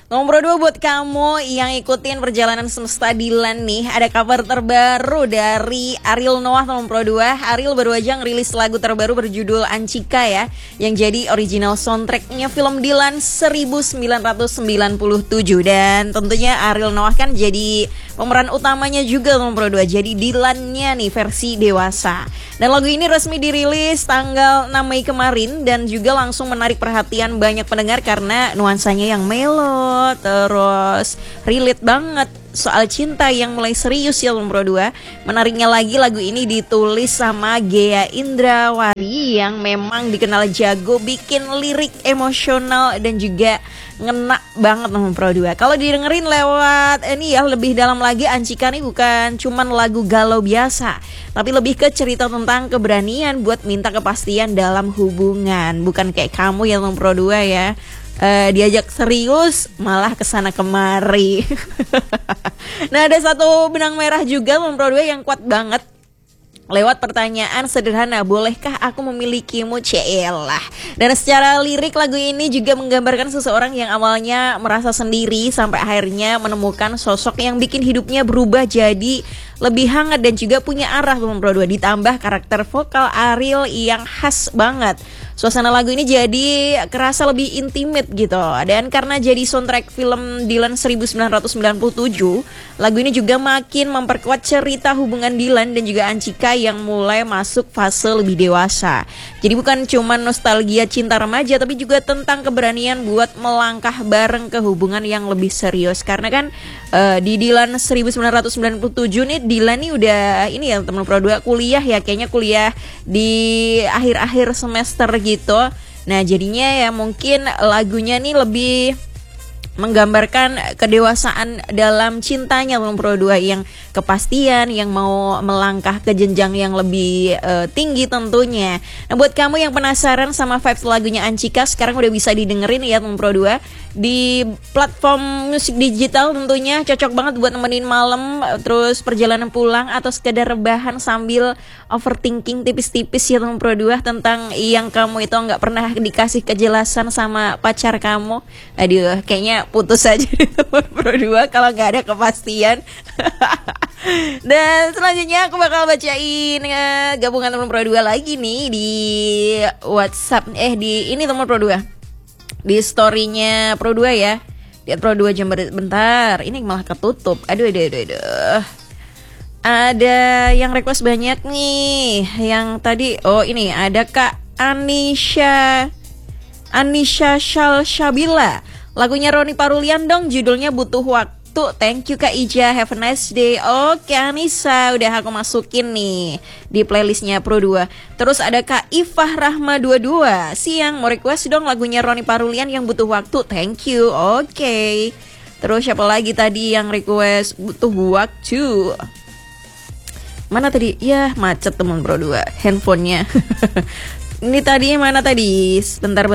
Nomor 2 buat kamu yang ikutin perjalanan semesta Dilan nih, ada kabar terbaru dari Ariel Noah. Nomor 2, Ariel baru aja ngerilis lagu terbaru berjudul Ancika ya, yang jadi original soundtracknya film Dilan 1997. Dan tentunya Ariel Noah kan jadi pemeran utamanya juga nomor 2, jadi Dilannya nih versi dewasa. Dan lagu ini resmi dirilis tanggal 6 Mei kemarin dan juga langsung menarik perhatian banyak pendengar karena nuansanya yang melo, terus relate banget soal cinta yang mulai serius ya nomor 2. Menariknya lagi lagu ini ditulis sama Ghea Indrawari yang memang dikenal jago bikin lirik emosional dan juga ngena banget nomor 2. Kalau didengerin lewat ini ya lebih dalam lagi, Ancika nih bukan cuman lagu galau biasa, tapi lebih ke cerita tentang keberanian buat minta kepastian dalam hubungan. Bukan kayak kamu yang nomor 2 ya, diajak serius malah kesana kemari. Nah, ada satu benang merah juga nomor 2 yang kuat banget lewat pertanyaan sederhana, bolehkah aku memilikimu? Ceelah. Dan secara lirik lagu ini juga menggambarkan seseorang yang awalnya merasa sendiri sampai akhirnya menemukan sosok yang bikin hidupnya berubah jadi lebih hangat dan juga punya arah nomor 2. Ditambah karakter vokal Ariel yang khas banget. Suasana lagu ini jadi kerasa lebih intimate gitu. Dan karena jadi soundtrack film Dilan 1997, lagu ini juga makin memperkuat cerita hubungan Dilan dan juga Ancika yang mulai masuk fase lebih dewasa. Jadi bukan cuma nostalgia cinta remaja, tapi juga tentang keberanian buat melangkah bareng ke hubungan yang lebih serius. Karena kan di Dilan 1997 nih, Dilan nih udah ini ya teman berdua kuliah ya, kayaknya kuliah di akhir-akhir semester gitu. Nah jadinya ya mungkin lagunya nih lebih menggambarkan kedewasaan dalam cintanya nomor 2, yang kepastian, yang mau melangkah ke jenjang yang lebih tinggi tentunya. Nah buat kamu yang penasaran sama vibes lagunya Ancika, sekarang udah bisa didengerin ya nomor 2 di platform musik digital tentunya. Cocok banget buat nemenin malam, terus perjalanan pulang atau sekedar rebahan sambil overthinking tipis-tipis ya nomor 2 tentang yang kamu itu nggak pernah dikasih kejelasan sama pacar kamu. Aduh, kayaknya putus aja nomor 2 kalau nggak ada kepastian. Dan selanjutnya aku bakal bacain gabungan nomor 2 lagi nih di WhatsApp, di ini nomor 2 di story-nya Pro 2 ya. Lihat Pro 2 jam bentar. Ini malah ketutup. Aduh. Ada yang request banyak nih. Yang tadi, oh ini ada Kak Anisha Shalshabila. Lagunya Roni Parulian dong, judulnya Butuh Waktu. Thank you Kak Ija, have a nice day. Oke Anissa, udah aku masukin nih di playlistnya Pro 2. Terus ada Kak Ifah Rahma 22 siang, mau request dong lagunya Roni Parulian yang Butuh Waktu. Thank you, oke. Terus siapa lagi tadi yang request Butuh Waktu? Mana tadi? Ya macet teman Pro 2 handphonenya. Ini tadi mana tadi? Bentar.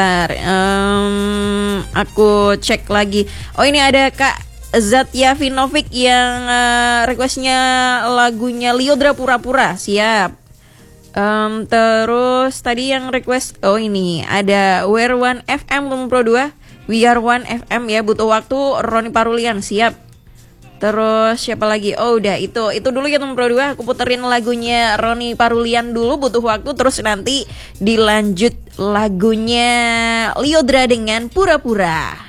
Aku cek lagi. Oh ini ada Kak Zatya Vinovic yang requestnya lagunya Liodra Pura-Pura. Siap. Terus tadi yang request, oh ini ada We're One FM Pro 2. We Are One FM ya, Butuh Waktu Roni Parulian. Siap. Terus siapa lagi? Oh udah itu dulu ya nomor 2. Aku puterin lagunya Roni Parulian dulu, Butuh Waktu. Terus nanti dilanjut lagunya Liodra dengan Pura-Pura.